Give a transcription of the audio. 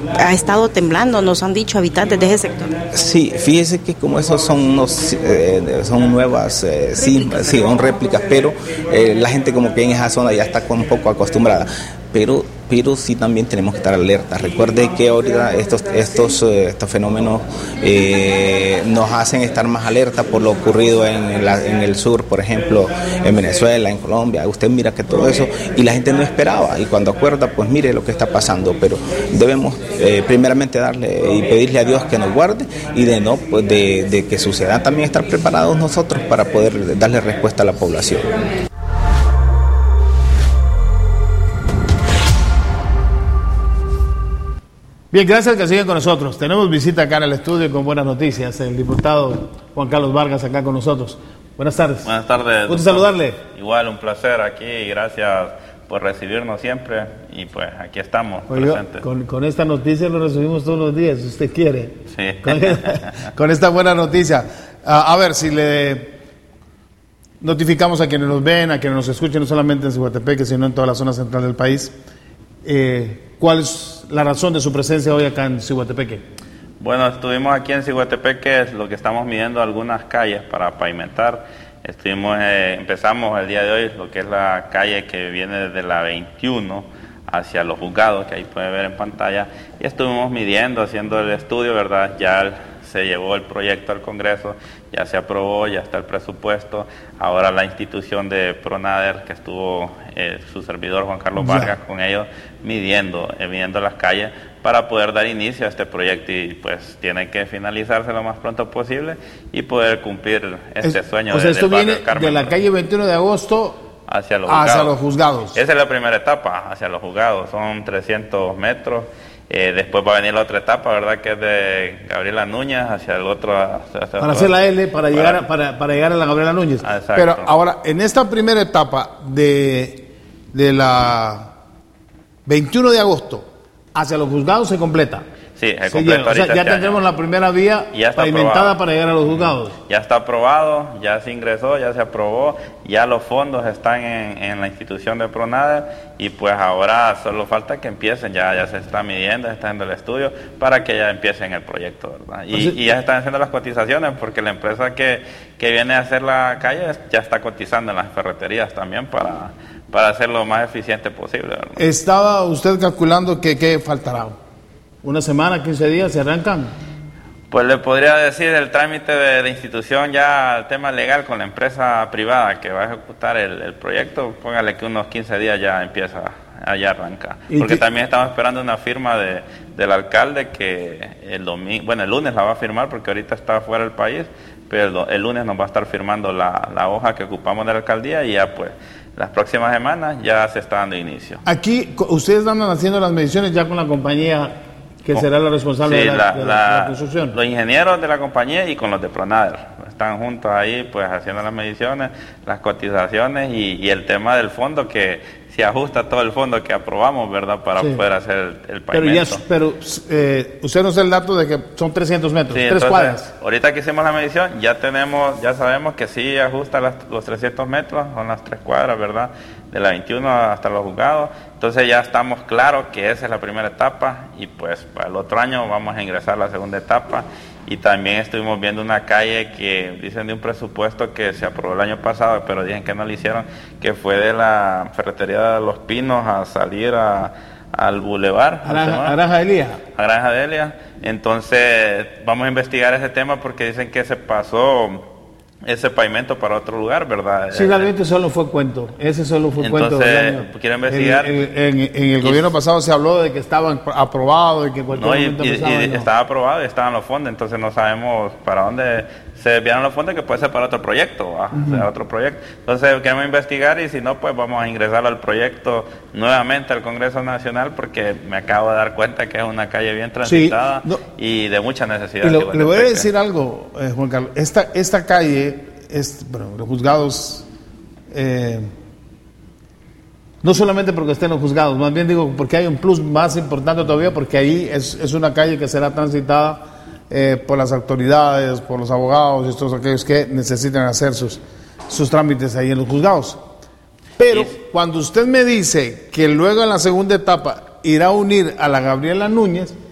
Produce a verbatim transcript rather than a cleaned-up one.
ha estado temblando, nos han dicho habitantes de ese sector. Sí, fíjese que como esos son unos, eh, son nuevas, eh, sí, sí, son réplicas, pero eh, la gente como que en esa zona ya está un poco acostumbrada. Pero, pero sí también tenemos que estar alerta. Recuerde que ahorita estos, estos, estos fenómenos eh, nos hacen estar más alerta por lo ocurrido en, la, en el sur, por ejemplo, en Venezuela, en Colombia. Usted mira que todo eso, y la gente no esperaba, y cuando acuerda, pues mire lo que está pasando. Pero debemos eh, primeramente darle y pedirle a Dios que nos guarde, y de no pues de, de que suceda también estar preparados nosotros para poder darle respuesta a la población. Bien, gracias que siguen con nosotros. Tenemos visita acá en el estudio con buenas noticias. El diputado Juan Carlos Vargas acá con nosotros. Buenas tardes. Buenas tardes. Gusto saludarle. Igual, un placer aquí y gracias por recibirnos siempre. Y pues aquí estamos Oiga, presentes. Con, con esta noticia lo recibimos todos los días, si usted quiere. Sí. Con, con esta buena noticia. A, a ver, si le notificamos a quienes nos ven, a quienes nos escuchen, no solamente en Ciguatepeque, sino en toda la zona central del país, eh, ¿cuál es la razón de su presencia hoy acá en Ciguatepeque? Bueno, estuvimos aquí en Ciguatepeque, es lo que estamos midiendo algunas calles para pavimentar. Estuvimos, eh, empezamos el día de hoy lo que es la calle que viene desde la veintiuno hacia los juzgados, que ahí puede ver en pantalla, y estuvimos midiendo, haciendo el estudio, ¿verdad? Ya se llevó el proyecto al Congreso, ya se aprobó, ya está el presupuesto. Ahora la institución de Pronader, que estuvo eh, su servidor Juan Carlos Vargas con ellos, midiendo, eh, midiendo las calles para poder dar inicio a este proyecto, y pues tiene que finalizarse lo más pronto posible y poder cumplir este es, sueño. O sea, de, esto del viene Carmen, de la calle veintiuno de agosto hacia los, hacia juzgados. los juzgados. Esa es la primera etapa, hacia los juzgados, son trescientos metros. Eh, después va a venir la otra etapa, ¿verdad? Que es de Gabriela Núñez hacia el otro. Hacia, hacia para hacer la L, para, para llegar a, para, para llegar a la Gabriela Núñez. Ah, pero ahora, en esta primera etapa de, de la veintiuno de agosto hacia los juzgados se completa. Sí, se, se completa. O sea, ya este tendremos año. La primera vía pavimentada aprobado. Para llegar a los juzgados. Ya está aprobado, ya se ingresó, ya se aprobó, ya los fondos están en, en la institución de Pronader, y pues ahora solo falta que empiecen, ya, ya se está midiendo, se está haciendo el estudio para que ya empiecen el proyecto, ¿verdad? Y, y ya se están haciendo las cotizaciones, porque la empresa que, que viene a hacer la calle ya está cotizando en las ferreterías también para, para hacerlo lo más eficiente posible, ¿verdad? ¿Estaba usted calculando que qué faltará? ¿Una semana, quince días se arrancan? Pues le podría decir el trámite de, de institución, ya el tema legal con la empresa privada que va a ejecutar el, el proyecto, póngale que unos quince días ya empieza, ya arranca. Porque también estamos esperando una firma de, del alcalde que el domingo, bueno, el lunes la va a firmar porque ahorita está fuera del país, pero el, el lunes nos va a estar firmando la, la hoja que ocupamos de la alcaldía, y ya pues las próximas semanas ya se está dando inicio. Aquí ustedes andan haciendo las mediciones ya con la compañía que será la responsable sí, de, la, la, de la, la, la construcción. Los ingenieros de la compañía y con los de Pronader están juntos ahí, pues haciendo las mediciones, las cotizaciones y, y el tema del fondo, que se ajusta todo el fondo que aprobamos, ¿verdad? Para sí. poder hacer el, el pavimento. Pero, ya, pero eh, usted nos da el dato de que son trescientos metros, sí, tres entonces, cuadras. Ahorita que hicimos la medición, ya tenemos, ya sabemos que sí ajusta las, los trescientos metros, son las tres cuadras, ¿verdad? De la veintiuno hasta los juzgados. Entonces ya estamos claros que esa es la primera etapa, y pues para el otro año vamos a ingresar a la segunda etapa. Y también estuvimos viendo una calle que dicen de un presupuesto que se aprobó el año pasado, pero dicen que no lo hicieron, que fue de la ferretería de Los Pinos a salir a, al bulevar. A Granja de Elías. A Granja de Elías. Entonces vamos a investigar ese tema porque dicen que se pasó ese pavimento para otro lugar, ¿verdad? Sí, realmente solo fue cuento. Ese solo fue Entonces, cuento. Entonces, quiero investigar. En, en, en, en el gobierno pasado se habló de que estaban aprobados, de que cualquier no, y, momento y, empezaban, y no. estaba aprobado y estaban los fondos, entonces no sabemos para dónde se desviaron los fondos, que puede ser para otro proyecto, ¿va? Uh-huh. O sea, otro proyecto. Entonces queremos investigar, y si no, pues vamos a ingresar al proyecto nuevamente al Congreso Nacional, porque me acabo de dar cuenta que es una calle bien transitada, sí, no, y de mucha necesidad. Y lo, le voy a decir algo, eh, Juan Carlos. Esta, esta calle, es, bueno, los juzgados, eh, no solamente porque estén los juzgados, más bien digo porque hay un plus más importante todavía, porque ahí es, es una calle que será transitada eh, por las autoridades, por los abogados y todos aquellos que necesitan hacer sus, sus trámites ahí en los juzgados. Pero sí, cuando usted me dice que luego en la segunda etapa irá a unir a la Gabriela Núñez,